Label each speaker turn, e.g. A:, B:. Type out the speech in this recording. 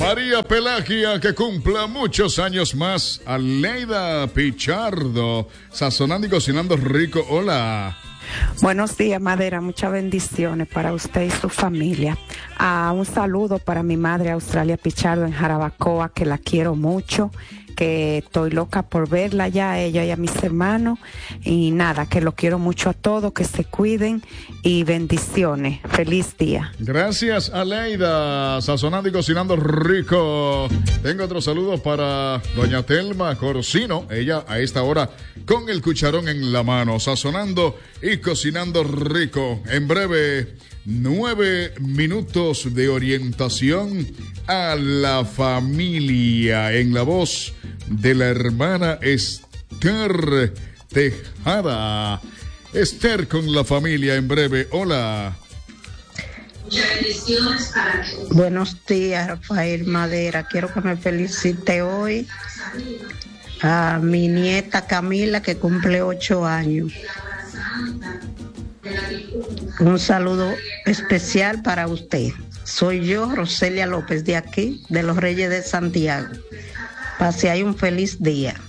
A: María Pelagia, que cumpla muchos años más. Aleida Pichardo, sazonando y cocinando rico. Hola.
B: Buenos días, Madera. Muchas bendiciones para usted y su familia. Un saludo para mi madre, Australia Pichardo, en Jarabacoa, que la quiero mucho, que estoy loca por verla ya, ella y a mis hermanos. Y nada, que lo quiero mucho a todos, que se cuiden y bendiciones. Feliz día.
A: Gracias, Aleida, sazonando y cocinando rico. Tengo otro saludo para doña Telma Corsino, ella a esta hora con el cucharón en la mano, sazonando y cocinando rico. En breve, 9 minutos de orientación a la familia en la voz de la hermana Esther Tejada. Esther con la familia en breve. Hola.
C: Buenos días, Rafael Madera. Quiero que me felicite hoy a mi nieta Camila, que cumple 8 años. Un saludo especial para usted. Soy yo, Roselia López, de aquí, de los Reyes de Santiago. Pase ahí un feliz día.